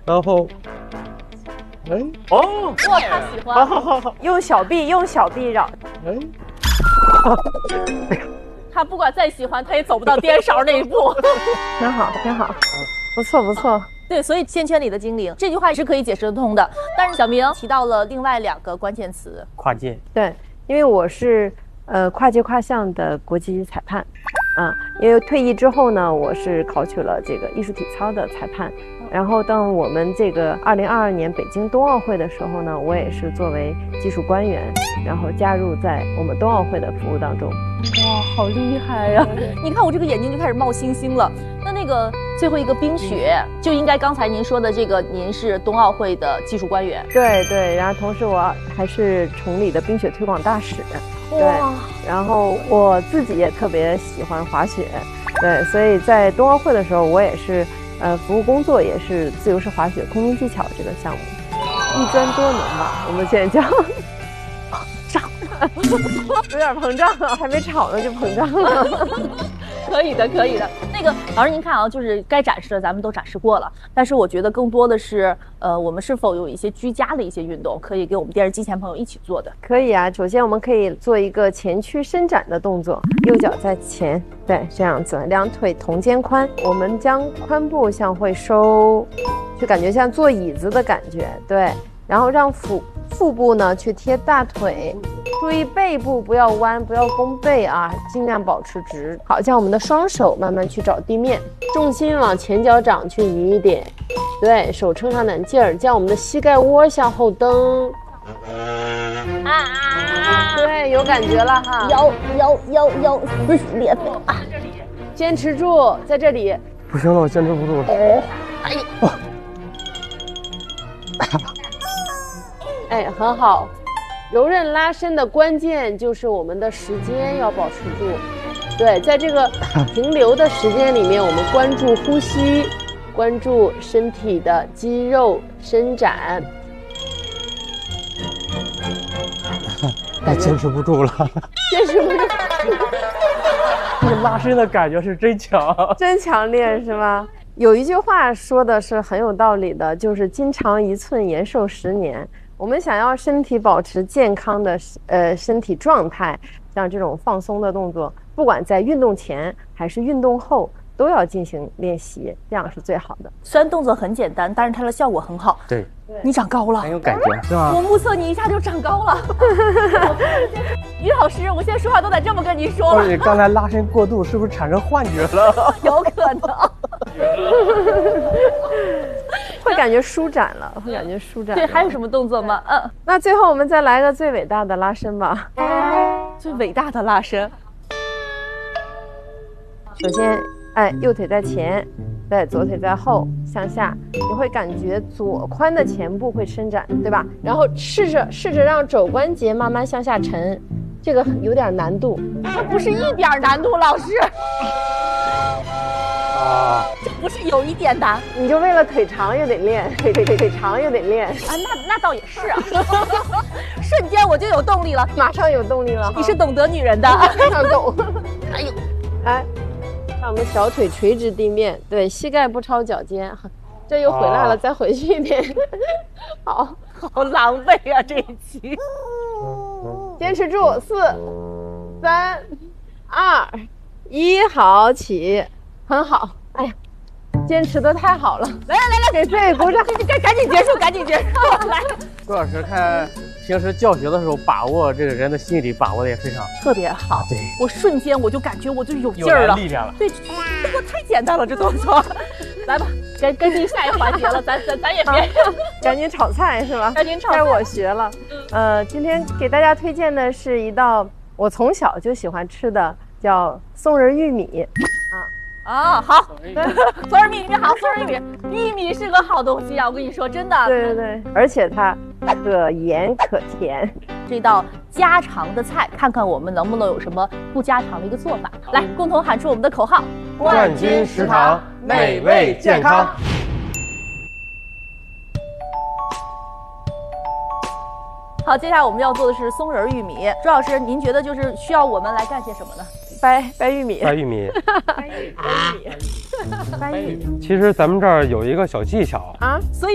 然后，哎，哦， 哇，他喜欢。 好， 用小臂绕。 哎， 他不管再喜欢，他也走不到颠勺那一步。 挺好，不错。 对，所以线圈里的精灵这句话是可以解释得通的。但是小明提到了另外2个关键词， 跨界。 对，因为我是跨界跨项的国际裁判，因为退役之后呢，我是考取了这个艺术体操的裁判。然后当我们这个2022年北京冬奥会的时候呢，我也是作为技术官员，然后加入在我们冬奥会的服务当中。 哇，好厉害呀！你看我这个眼睛就开始冒星星了。那个最后一个冰雪，就应该刚才您说的这个，您是冬奥会的技术官员。 对，然后同时我还是崇礼的冰雪推广大使。对，然后我自己也特别喜欢滑雪，对，所以在冬奥会的时候，我也是服务工作也是自由式滑雪空中技巧这个项目，一专多能吧，我们现在叫胀，有点膨胀了，还没炒呢就膨胀了。 可以的。那个老师您看啊，就是该展示的咱们都展示过了，但是我觉得更多的是我们是否有一些居家的一些运动可以给我们电视机前朋友一起做的？ 可以啊，首先我们可以做一个前屈伸展的动作，右脚在前，对，这样子，两腿同肩宽，我们将髋部向会收，就感觉像坐椅子的感觉，对，然后让腹部呢去贴大腿，注意背部不要弯，不要弓背啊，尽量保持直。好，将我们的双手慢慢去找地面，重心往前脚掌去移一点，对手撑上点劲儿，将我们的膝盖窝向后蹬。对，有感觉了哈， 有，撕心裂肺啊！ 坚持住，在这里。 不行了，我坚持不住了。 哎，很好。柔韧拉伸的关键就是我们的时间要保持住。对，在这个停留的时间里面，我们关注呼吸，关注身体的肌肉伸展。 我坚持不住了， 坚持不住。 这个拉伸的感觉是真强， 真强烈是吧？有一句话说的是很有道理的，就是筋长1寸，延寿10年。我们想要身体保持健康的身体状态，像这种放松的动作，不管在运动前还是运动后，都要进行练习，这样是最好的。 虽然动作很简单，但是它的效果很好。 对， 你长高了， 很有感觉，是吗？ 我目测你一下就长高了。于老师，我现在说话都得这么跟您说了。 你刚才拉伸过度，是不是产生幻觉了？ 有可能。 会感觉舒展了， 对，还有什么动作吗？ 那最后我们再来个最伟大的拉伸吧。 最伟大的拉伸。 首先，右腿在前，对，左腿在后，向下，你会感觉左髋的前部会伸展，对吧？然后试着让肘关节慢慢向下沉，这个有点难度。 它不是一点难度，老师。这不是有一点难， 你就为了腿长也得练，腿长也得练啊。那倒也是啊，瞬间我就有动力了， 马上有动力了。 你是懂得女人的， 非常懂。 哎呦， 让我们小腿垂直地面，对，膝盖不超脚尖。这又回来了，再回去一点。好狼狈啊这一期。 坚持住，4、3、2、1，好，起。很好，哎呀，坚持的太好了！来，给自己鼓掌！ 赶紧结束！来， 朱老师，看平时教学的时候，把握这个人的心理，把握的也非常特别好。 对， 我瞬间我就感觉我就有劲儿了， 力量了。 对，这个太简单了，这动作。来吧，跟进下一个环节了，咱也别赶紧炒菜是吧？ 赶紧炒菜。 该我学了。今天给大家推荐的是一道我从小就喜欢吃的，叫松仁玉米。 好，松仁玉米好，松仁玉米是个好东西啊！我跟你说，真的。 对，而且它可盐可甜。 这道家常的菜，看看我们能不能有什么不家常的一个做法。来，共同喊出我们的口号： 冠军食堂，美味健康。 好，接下来我们要做的是松仁玉米。朱老师，您觉得就是需要我们来干些什么呢？ 掰玉米。 其实咱们这儿有一个小技巧啊， 所以